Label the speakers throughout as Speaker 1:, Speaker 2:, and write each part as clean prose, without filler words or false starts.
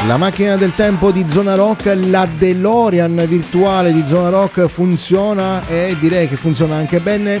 Speaker 1: La macchina del tempo di Zona Rock, la DeLorean virtuale di Zona Rock funziona e direi che funziona anche bene.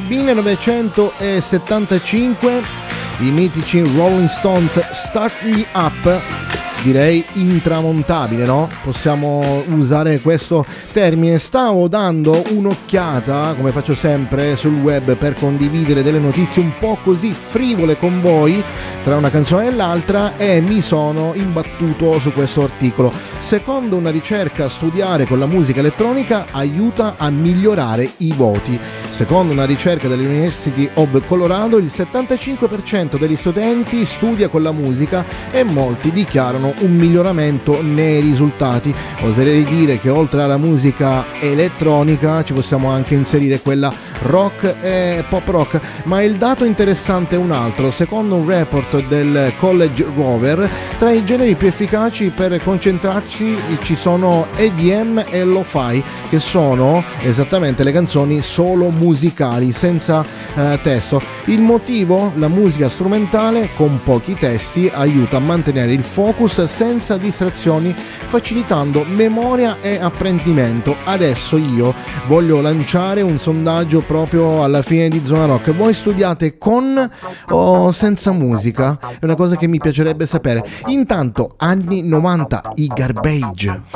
Speaker 1: 1975, i mitici Rolling Stones, Start Me Up. Direi intramontabile, no? Possiamo usare questo termine. Stavo dando un'occhiata, come faccio sempre, sul web per condividere delle notizie un po' così frivole con voi tra una canzone e l'altra e mi sono imbattuto su questo articolo. Secondo una ricerca, studiare con la musica elettronica aiuta a migliorare i voti. Secondo una ricerca dell'University of Colorado, il 75% degli studenti studia con la musica e molti dichiarano un miglioramento nei risultati. Oserei dire che oltre alla musica elettronica ci possiamo anche inserire quella rock e pop rock, ma il dato interessante è un altro. Secondo un report del College Rover, tra i generi più efficaci per concentrarci ci sono EDM e Lo-Fi, che sono esattamente le canzoni solo musicali, senza testo. Il motivo? La musica strumentale con pochi testi aiuta a mantenere il focus senza distrazioni, facilitando memoria e apprendimento. Adesso io voglio lanciare un sondaggio proprio alla fine di Zona Rock. Voi studiate con o senza musica? È una cosa che mi piacerebbe sapere. Intanto, anni 90, i Garbage.